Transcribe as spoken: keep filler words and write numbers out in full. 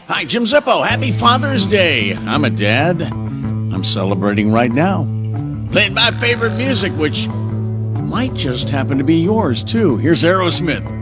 Hi, Jim Zippo. Happy Father's Day. I'm a dad. I'm celebrating right now. Playing my favorite music, which might just happen to be yours, too. Here's Aerosmith.